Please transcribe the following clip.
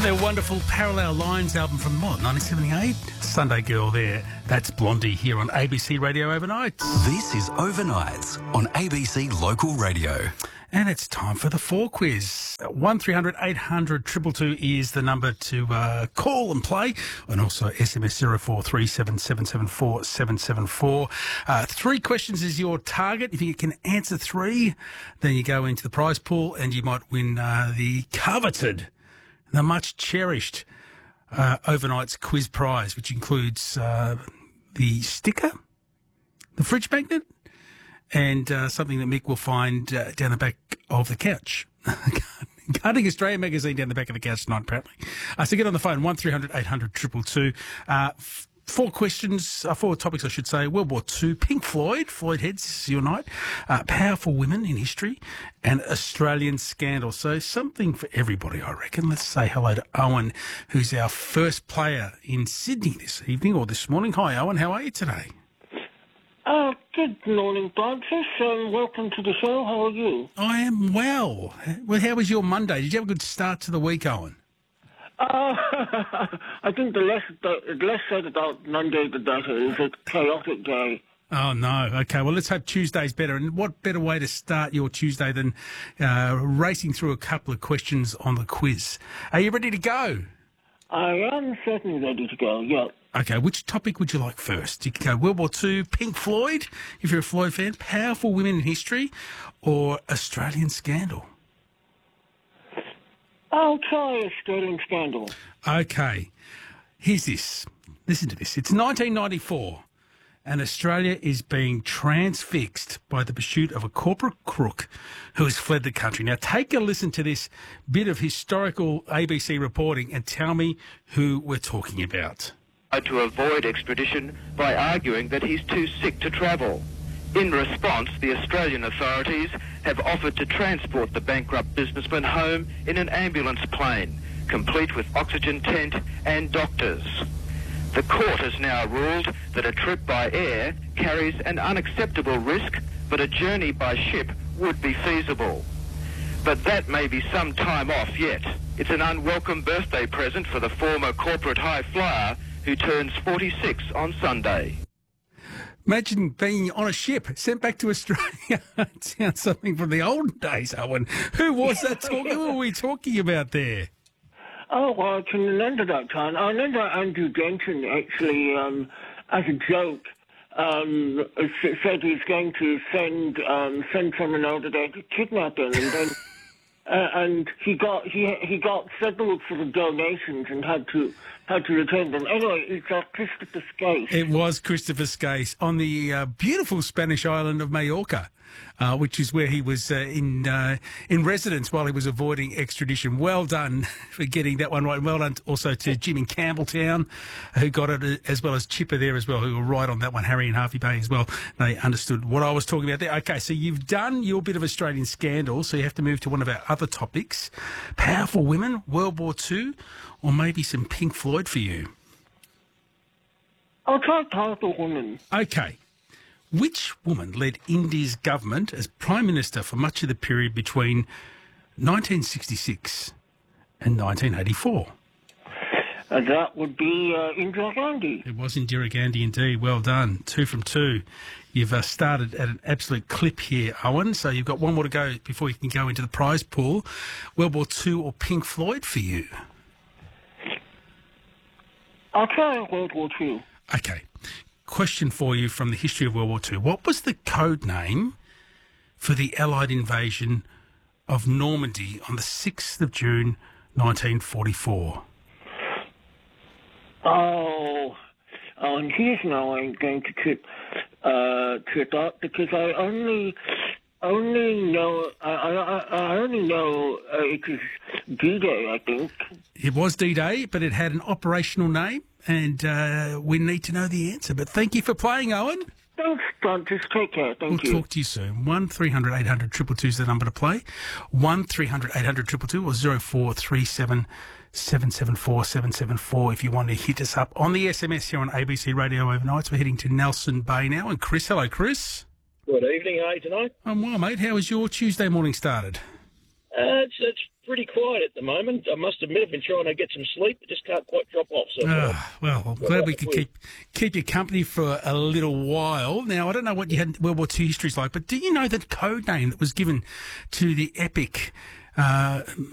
Their wonderful Parallel Lines album from 1978. Sunday Girl there. That's Blondie here on ABC Radio Overnight. This is Overnights on ABC Local Radio. And it's time for the 4 quiz. 1300 800 222 is the number to call and play. And also SMS 0437 774 774. 3 questions is your target. If you can answer 3, then you go into the prize pool and you might win the coveted, the much cherished Overnight's quiz prize, which includes the sticker, the fridge magnet, and something that Mick will find down the back of the couch. Gardening Australia magazine down the back of the couch tonight, apparently. So get on the phone, 1300 800 222. 4 questions, 4 topics, I should say. World War II, Pink Floyd, Floyd Heads, this is your night. Powerful women in history, and Australian scandal. So something for everybody, I reckon. Let's say hello to Owen, who's our first player in Sydney this evening or this morning. Hi, Owen. How are you today? Good morning, Francis. Welcome to the show. How are you? I am well. Well, how was your Monday? Did you have a good start to the week, Owen? I think the less said about Monday, the better. It was a chaotic day. Oh, no. Okay, well, let's hope Tuesday's better. And what better way to start your Tuesday than racing through a couple of questions on the quiz? Are you ready to go? I am certainly ready to go, yeah. Okay, which topic would you like first? You can go World War II, Pink Floyd, if you're a Floyd fan, powerful women in history, or Australian scandal? I'll try Australian scandal. Okay, here's this. Listen to this. It's 1994, and Australia is being transfixed by the pursuit of a corporate crook who has fled the country. Now, take a listen to this bit of historical ABC reporting and tell me who we're talking about. To avoid extradition by arguing that he's too sick to travel. In response, the Australian authorities have offered to transport the bankrupt businessman home in an ambulance plane, complete with oxygen tent and doctors. The court has now ruled that a trip by air carries an unacceptable risk, but a journey by ship would be feasible. But that may be some time off yet. It's an unwelcome birthday present for the former corporate high flyer who turns 46 on Sunday. Imagine being on a ship sent back to Australia. It sounds something from the old days, Owen. Who was that talking? Who were we talking about there? Oh, well, I can remember that time. I remember Andrew Denton actually, as a joke, said he was going to send someone over there to kidnap him, and then and he got several sort of donations and had to return them. Anyway, it's Christopher Skase. It was Christopher Skase on the beautiful Spanish island of Majorca, which is where he was in residence while he was avoiding extradition. Well done for getting that one right. And well done also to Jim in Campbelltown, who got it, as well as Chipper there as well, who were right on that one. Harry and Harvey Bay as well. They understood what I was talking about there. Okay, so you've done your bit of Australian scandal, so you have to move to one of our other topics. Powerful women, World War II, or maybe some Pink Floyd for you? I'll try powerful women. Okay. Which woman led India's government as Prime Minister for much of the period between 1966 and 1984? That would be Indira Gandhi. It was Indira Gandhi indeed. Well done. 2 from 2. You've started at an absolute clip here, Owen, so you've got one more to go before you can go into the prize pool. World War II or Pink Floyd for you? I'll try World War II. Okay. Question for you from the history of World War II. What was the code name for the Allied invasion of Normandy on the 6th of June, 1944? And here's now I'm going to trip up because I only know it was D-Day, I think. It was D-Day, but it had an operational name, and we need to know the answer. But thank you for playing, Owen. Thanks, Don. Just take care. Thank you. We'll talk to you soon. 1300 800 222 is the number to play. 1300 800 222 or 0437 774 774 if you want to hit us up on the SMS here on ABC Radio Overnights. We're heading to Nelson Bay now. And Chris, hello, Chris. Good evening, how are you tonight? I'm well, mate. How was your Tuesday morning started? It's pretty quiet at the moment. I must admit, I've been trying to get some sleep, but just can't quite drop off. So, well, I'm glad we could keep you company for a little while. Now, I don't know what you had World War II history is like, but do you know the code name that was given to the Epic